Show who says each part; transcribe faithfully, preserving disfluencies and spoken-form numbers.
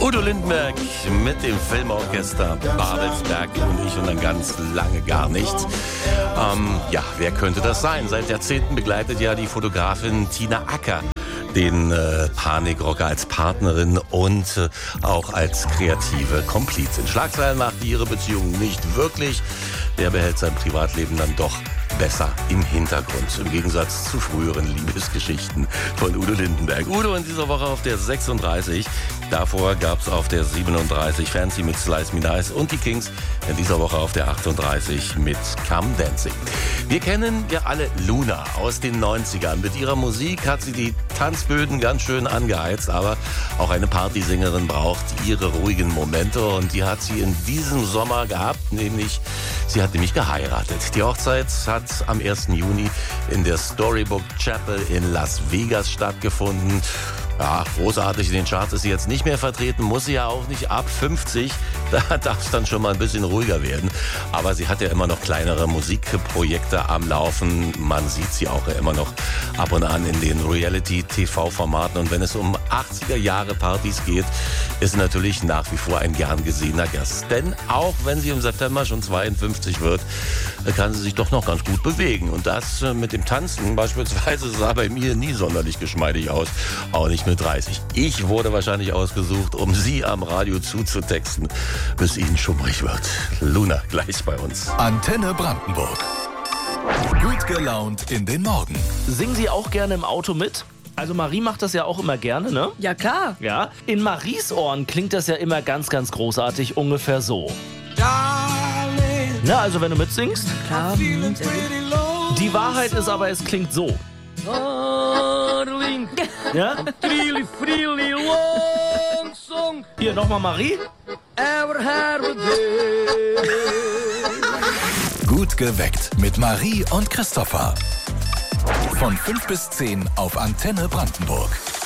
Speaker 1: Udo Lindenberg mit dem Filmorchester Babelsberg und ich und dann ganz lange gar nichts. Ähm, ja, wer könnte das sein? Seit Jahrzehnten begleitet ja die Fotografin Tina Acker den äh, Panikrocker als Partnerin und äh, auch als kreative Komplizin. Schlagzeilen macht ihre Beziehung nicht wirklich. Der behält sein Privatleben dann doch besser im Hintergrund, im Gegensatz zu früheren Liebesgeschichten von Udo Lindenberg. Udo in dieser Woche auf der sechsunddreißig, davor gab es auf der siebenunddreißig Fancy mit Slice Me Nice und die Kings in dieser Woche auf der achtunddreißig mit Come Dancing. Wir kennen ja alle Luna aus den neunzigern. Mit ihrer Musik hat sie die Tanzböden ganz schön angeheizt, aber auch eine Partysängerin braucht ihre ruhigen Momente und die hat sie in diesem Sommer gehabt, nämlich sie hat nämlich geheiratet. Die Hochzeit hat am ersten Juni in der Storybook Chapel in Las Vegas stattgefunden. Ja, großartig in den Charts ist sie jetzt nicht mehr vertreten, muss sie ja auch nicht, ab fünfzig, da darf es dann schon mal ein bisschen ruhiger werden. Aber sie hat ja immer noch kleinere Musikprojekte am Laufen, man sieht sie auch ja immer noch ab und an in den Reality-T V-Formaten. Und wenn es um achtziger-Jahre-Partys geht, ist sie natürlich nach wie vor ein gern gesehener Gast. Denn auch wenn sie im September schon zweiundfünfzig wird, kann sie sich doch noch ganz gut bewegen. Und das mit dem Tanzen beispielsweise sah bei mir nie sonderlich geschmeidig aus, auch nicht mit dreißig. Ich wurde wahrscheinlich ausgesucht, um sie am Radio zuzutexten, bis ihnen schummrig wird. Luna gleich bei uns.
Speaker 2: Antenne Brandenburg. Gut gelaunt in den Morgen.
Speaker 3: Singen Sie auch gerne im Auto mit? Also Marie macht das ja auch immer gerne, ne?
Speaker 4: Ja, klar.
Speaker 3: Ja. In Maries Ohren klingt das ja immer ganz, ganz großartig, ungefähr so. Na, also wenn du mitsingst?
Speaker 4: Klar. Mhm, sehr gut.
Speaker 3: Die Wahrheit ist aber, es klingt so. Ja? Hier, nochmal Marie.
Speaker 2: Gut geweckt mit Marie und Christopher. Von fünf bis zehn auf Antenne Brandenburg.